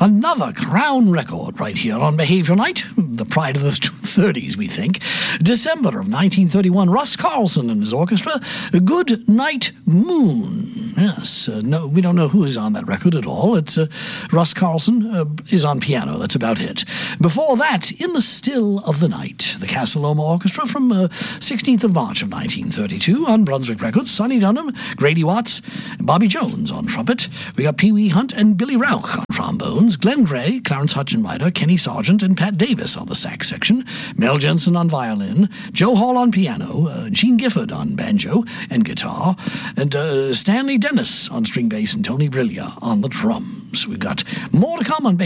Another Crown record right here on Behavior Night, the pride of the 30s, we think. December of 1931, Russ Carlson and his orchestra, Good Night Moon. Yes, no, we don't know who is on that record at all. It's Russ Carlson is on piano, that's about it. Before that, In the Still of the Night, the Casa Loma Orchestra from 16th of March of 1932 on Brunswick Records, Sonny Dunham, Grady Watts, Bobby Jones on trumpet. We got Pee Wee Hunt and Billy Rauch on trombones, Glenn Gray, Clarence Hutchinwright, Kenny Sargent, and Pat Davis on the sax section, Mel Jensen on violin, Joe Hall on piano, Gene Gifford on banjo and guitar, and Stanley Dennis on string bass, and Tony Brillia on the drums. We've got more to come on